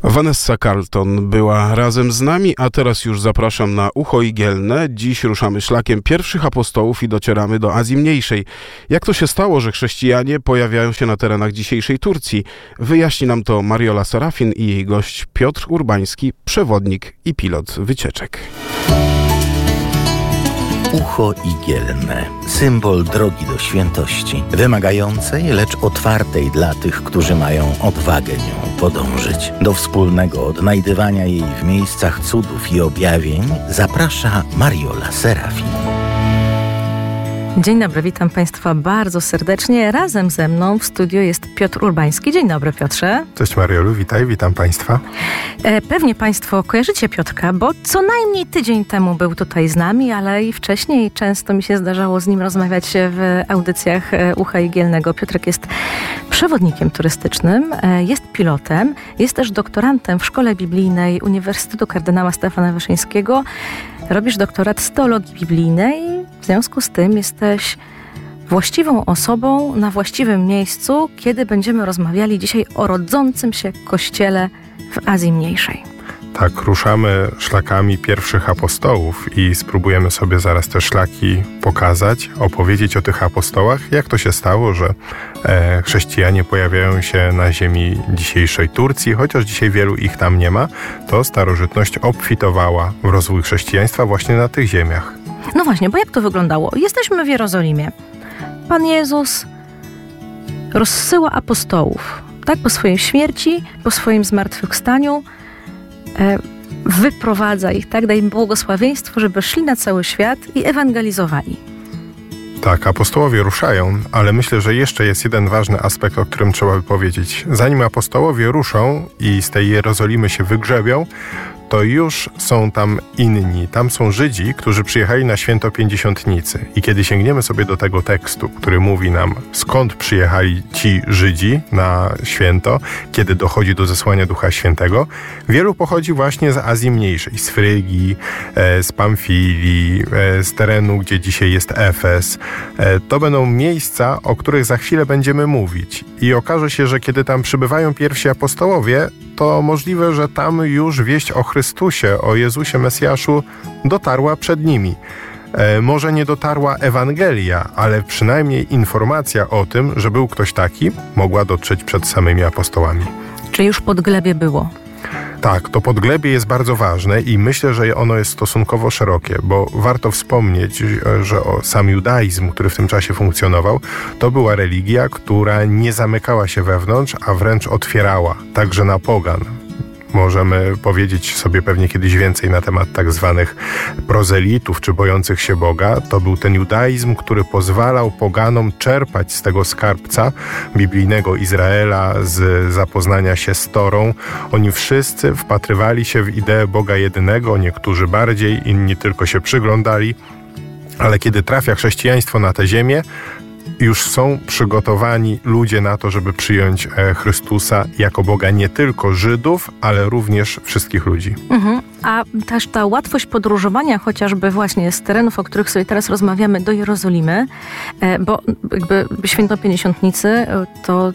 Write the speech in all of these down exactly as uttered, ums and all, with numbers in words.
Vanessa Carlton była razem z nami, a teraz już zapraszam na Ucho Igielne. Dziś ruszamy szlakiem pierwszych apostołów i docieramy do Azji Mniejszej. Jak to się stało, że chrześcijanie pojawiają się na terenach dzisiejszej Turcji? Wyjaśni nam to Mariola Serafin i jej gość Piotr Urbański, przewodnik i pilot wycieczek. Ucho Igielne. Symbol drogi do świętości. Wymagającej, lecz otwartej dla tych, którzy mają odwagę nią podążyć. Do wspólnego odnajdywania jej w miejscach cudów i objawień zaprasza Mariola Serafin. Dzień dobry, witam Państwa bardzo serdecznie. Razem ze mną w studiu jest Piotr Urbański. Dzień dobry, Piotrze. Cześć Mariolu, witaj, witam Państwa. E, pewnie Państwo kojarzycie Piotrka, bo co najmniej tydzień temu był tutaj z nami, ale i wcześniej często mi się zdarzało z nim rozmawiać w audycjach Ucha Igielnego. Piotrek jest przewodnikiem turystycznym, e, jest pilotem, jest też doktorantem w Szkole Biblijnej Uniwersytetu Kardynała Stefana Wyszyńskiego. Robisz doktorat z teologii biblijnej, w związku z tym jesteś właściwą osobą na właściwym miejscu, kiedy będziemy rozmawiali dzisiaj o rodzącym się Kościele w Azji Mniejszej. Tak, ruszamy szlakami pierwszych apostołów i spróbujemy sobie zaraz te szlaki pokazać, opowiedzieć o tych apostołach, jak to się stało, że e, chrześcijanie pojawiają się na ziemi dzisiejszej Turcji, chociaż dzisiaj wielu ich tam nie ma, to starożytność obfitowała w rozwój chrześcijaństwa właśnie na tych ziemiach. No właśnie, bo jak to wyglądało? Jesteśmy w Jerozolimie. Pan Jezus rozsyła apostołów, tak, po swojej śmierci, po swoim zmartwychwstaniu, e, wyprowadza ich, tak, daje im błogosławieństwo, żeby szli na cały świat i ewangelizowali. Tak, apostołowie ruszają, ale myślę, że jeszcze jest jeden ważny aspekt, o którym trzeba by powiedzieć. Zanim apostołowie ruszą i z tej Jerozolimy się wygrzebią, to już są tam inni. Tam są Żydzi, którzy przyjechali na święto Pięćdziesiątnicy. I kiedy sięgniemy sobie do tego tekstu, który mówi nam, skąd przyjechali ci Żydzi na święto, kiedy dochodzi do zesłania Ducha Świętego, wielu pochodzi właśnie z Azji Mniejszej, z Frygii, z Pamfilii, z terenu, gdzie dzisiaj jest Efes. To będą miejsca, o których za chwilę będziemy mówić. I okaże się, że kiedy tam przybywają pierwsi apostołowie, to możliwe, że tam już wieść o Chrystusie, o Jezusie Mesjaszu dotarła przed nimi. E, może nie dotarła Ewangelia, ale przynajmniej informacja o tym, że był ktoś taki, mogła dotrzeć przed samymi apostołami. Czyli już podglebie było. Tak, to podglebie jest bardzo ważne i myślę, że ono jest stosunkowo szerokie, bo warto wspomnieć, że sam judaizm, który w tym czasie funkcjonował, to była religia, która nie zamykała się wewnątrz, a wręcz otwierała, także na pogan. Możemy powiedzieć sobie pewnie kiedyś więcej na temat tak zwanych prozelitów, czy bojących się Boga. To był ten judaizm, który pozwalał poganom czerpać z tego skarbca biblijnego Izraela, z zapoznania się z Torą. Oni wszyscy wpatrywali się w ideę Boga jedynego, niektórzy bardziej, inni tylko się przyglądali. Ale kiedy trafia chrześcijaństwo na tę ziemię, już są przygotowani ludzie na to, żeby przyjąć Chrystusa jako Boga nie tylko Żydów, ale również wszystkich ludzi. Mhm. A też ta łatwość podróżowania chociażby właśnie z terenów, o których sobie teraz rozmawiamy, do Jerozolimy, bo jakby Święto Pięćdziesiątnicy to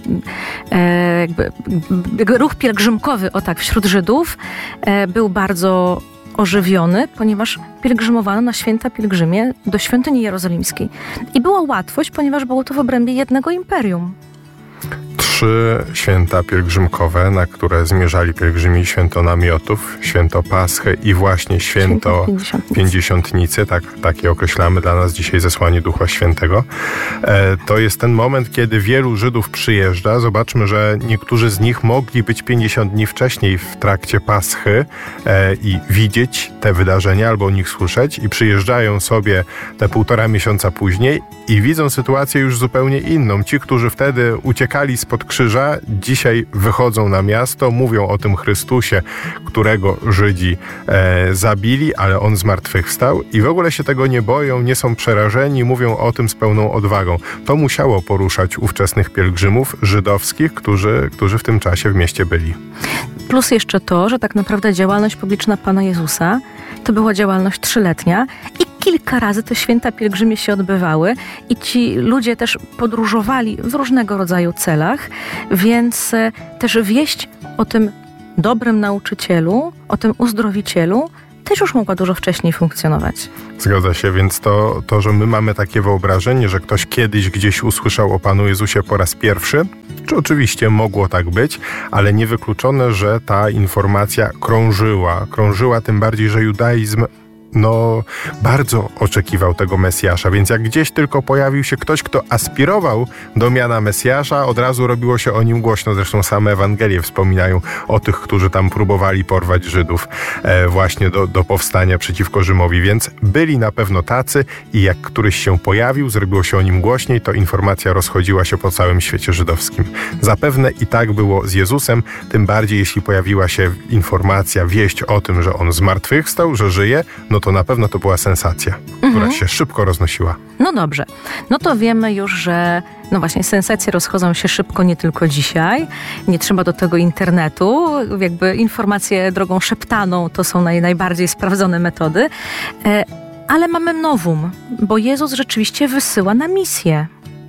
jakby, jakby ruch pielgrzymkowy, o tak, wśród Żydów był bardzo ożywiony, ponieważ pielgrzymowano na święta pielgrzymie do świątyni jerozolimskiej. I była łatwość, ponieważ było to w obrębie jednego imperium. Trzy święta pielgrzymkowe, na które zmierzali pielgrzymi, święto namiotów, święto Paschy i właśnie święto, święto Pięćdziesiątnicy. Pięćdziesiątnicy, tak, takie określamy dla nas dzisiaj zesłanie Ducha Świętego. E, to jest ten moment, kiedy wielu Żydów przyjeżdża. Zobaczmy, że niektórzy z nich mogli być pięćdziesiąt dni wcześniej w trakcie Paschy e, i widzieć te wydarzenia albo o nich słyszeć i przyjeżdżają sobie te półtora miesiąca później i widzą sytuację już zupełnie inną. Ci, którzy wtedy uciekali spod krzyża, dzisiaj wychodzą na miasto, mówią o tym Chrystusie, którego Żydzi e, zabili, ale On zmartwychwstał i w ogóle się tego nie boją, nie są przerażeni, mówią o tym z pełną odwagą. To musiało poruszać ówczesnych pielgrzymów żydowskich, którzy, którzy w tym czasie w mieście byli. Plus jeszcze to, że tak naprawdę działalność publiczna Pana Jezusa to była działalność trzyletnia i kilka razy te święta pielgrzymie się odbywały i ci ludzie też podróżowali w różnego rodzaju celach, więc też wieść o tym dobrym nauczycielu, o tym uzdrowicielu, też już mogła dużo wcześniej funkcjonować. Zgadza się, więc to, to, że my mamy takie wyobrażenie, że ktoś kiedyś gdzieś usłyszał o Panu Jezusie po raz pierwszy, czy oczywiście mogło tak być, ale niewykluczone, że ta informacja krążyła. Krążyła tym bardziej, że judaizm no bardzo oczekiwał tego Mesjasza, więc jak gdzieś tylko pojawił się ktoś, kto aspirował do miana Mesjasza, od razu robiło się o nim głośno. Zresztą same Ewangelie wspominają o tych, którzy tam próbowali porwać Żydów e, właśnie do, do powstania przeciwko Rzymowi, więc byli na pewno tacy i jak któryś się pojawił, zrobiło się o nim głośniej, to informacja rozchodziła się po całym świecie żydowskim. Zapewne i tak było z Jezusem, tym bardziej jeśli pojawiła się informacja, wieść o tym, że On zmartwychwstał, że żyje, no to na pewno to była sensacja, mhm. która się szybko roznosiła. No dobrze, no to wiemy już, że no właśnie sensacje rozchodzą się szybko nie tylko dzisiaj, nie trzeba do tego internetu, jakby informacje drogą szeptaną to są naj, najbardziej sprawdzone metody, e, ale mamy nowum, bo Jezus rzeczywiście wysyła na misję.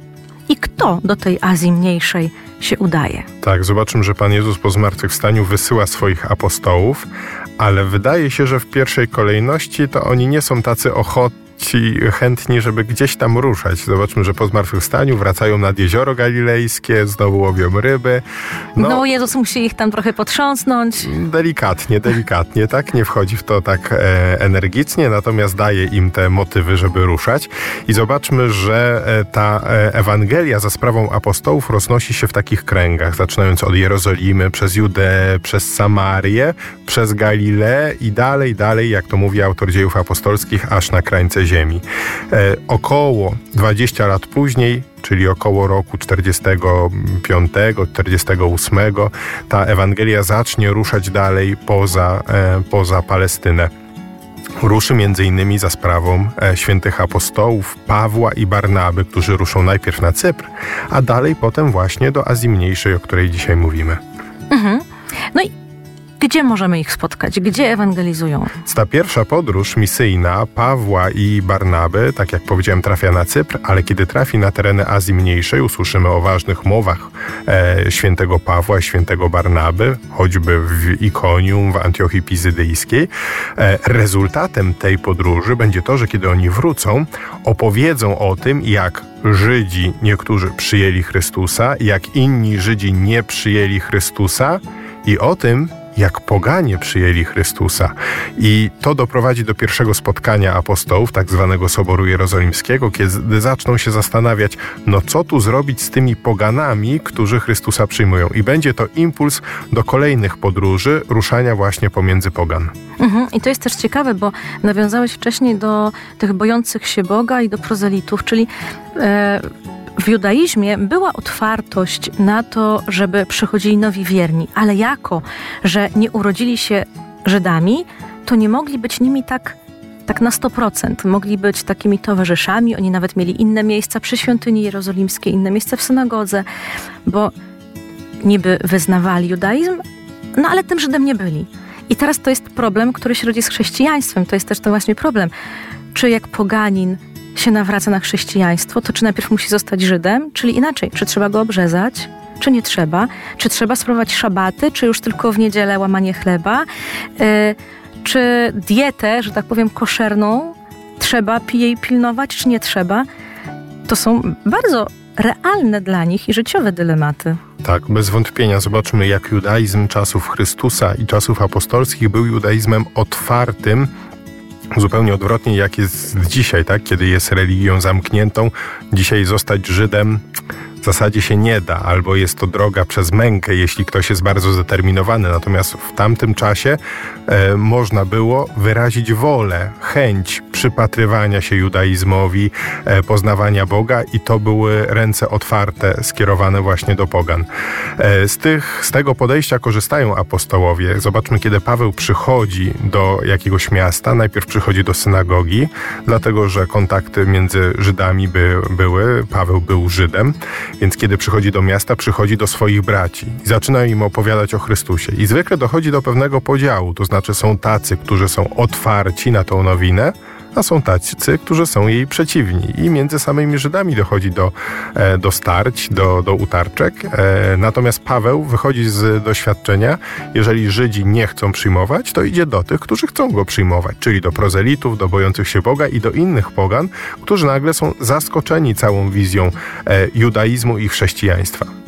I kto do tej Azji Mniejszej się udaje? Tak, zobaczymy, że Pan Jezus po zmartwychwstaniu wysyła swoich apostołów, ale wydaje się, że w pierwszej kolejności to oni nie są tacy ochotni, chętni, żeby gdzieś tam ruszać. Zobaczmy, że po zmartwychwstaniu wracają nad jezioro galilejskie, znowu łowią ryby. No, no Jezus musi ich tam trochę potrząsnąć. Delikatnie, delikatnie, tak? Nie wchodzi w to tak e, energicznie, natomiast daje im te motywy, żeby ruszać. I zobaczmy, że e, ta e, Ewangelia za sprawą apostołów roznosi się w takich kręgach, zaczynając od Jerozolimy, przez Judeę, przez Samarię, przez Galileę i dalej, dalej, jak to mówi autor Dziejów Apostolskich, aż na krańce ziemi. E, około dwadzieścia lat później, czyli około roku czterdziestego piątego czterdziestego ósmego, ta Ewangelia zacznie ruszać dalej poza, e, poza Palestynę. Ruszy między innymi za sprawą e, świętych apostołów Pawła i Barnaby, którzy ruszą najpierw na Cypr, a dalej potem właśnie do Azji Mniejszej, o której dzisiaj mówimy. Mhm. No i gdzie możemy ich spotkać? Gdzie ewangelizują? Ta pierwsza podróż misyjna Pawła i Barnaby, tak jak powiedziałem, trafia na Cypr, ale kiedy trafi na tereny Azji Mniejszej, usłyszymy o ważnych mowach e, świętego Pawła i świętego Barnaby, choćby w Ikonium, w Antiochii Pizydyjskiej. E, rezultatem tej podróży będzie to, że kiedy oni wrócą, opowiedzą o tym, jak Żydzi niektórzy przyjęli Chrystusa, jak inni Żydzi nie przyjęli Chrystusa i o tym, jak poganie przyjęli Chrystusa. I to doprowadzi do pierwszego spotkania apostołów, tak zwanego Soboru Jerozolimskiego, kiedy zaczną się zastanawiać, no co tu zrobić z tymi poganami, którzy Chrystusa przyjmują. I będzie to impuls do kolejnych podróży, ruszania właśnie pomiędzy pogan. Mhm. I to jest też ciekawe, bo nawiązałeś wcześniej do tych bojących się Boga i do prozelitów, czyli e, w judaizmie była otwartość na to, żeby przychodzili nowi wierni, ale jako, że nie urodzili się Żydami, to nie mogli być nimi tak, tak na sto procent. Mogli być takimi towarzyszami, oni nawet mieli inne miejsca przy świątyni jerozolimskiej, inne miejsca w synagodze, bo niby wyznawali judaizm, no ale tym Żydem nie byli. I teraz to jest problem, który się rodzi z chrześcijaństwem. To jest też ten właśnie problem. Czy jak poganin się nawraca na chrześcijaństwo, to czy najpierw musi zostać Żydem, czyli inaczej, czy trzeba go obrzezać, czy nie trzeba, czy trzeba sprawować szabaty, czy już tylko w niedzielę łamanie chleba, yy, czy dietę, że tak powiem, koszerną trzeba jej pilnować, czy nie trzeba. To są bardzo realne dla nich i życiowe dylematy. Tak, bez wątpienia. Zobaczmy, jak judaizm czasów Chrystusa i czasów apostolskich był judaizmem otwartym, zupełnie odwrotnie jak jest dzisiaj, tak? Kiedy jest religią zamkniętą. Dzisiaj zostać Żydem w zasadzie się nie da, albo jest to droga przez mękę, jeśli ktoś jest bardzo zdeterminowany. Natomiast w tamtym czasie e, można było wyrazić wolę, chęć przypatrywania się judaizmowi, e, poznawania Boga i to były ręce otwarte, skierowane właśnie do pogan. E, z, tych, z tego podejścia korzystają apostołowie. Zobaczmy, kiedy Paweł przychodzi do jakiegoś miasta, najpierw przychodzi do synagogi, dlatego że kontakty między Żydami by, były, Paweł był Żydem, więc kiedy przychodzi do miasta, przychodzi do swoich braci i zaczyna im opowiadać o Chrystusie. I zwykle dochodzi do pewnego podziału, to znaczy są tacy, którzy są otwarci na tą nowinę, a są tacy, którzy są jej przeciwni. I między samymi Żydami dochodzi do, do starć, do, do utarczek. Natomiast Paweł wychodzi z doświadczenia, jeżeli Żydzi nie chcą przyjmować, to idzie do tych, którzy chcą go przyjmować, czyli do prozelitów, do bojących się Boga i do innych pogan, którzy nagle są zaskoczeni całą wizją judaizmu i chrześcijaństwa.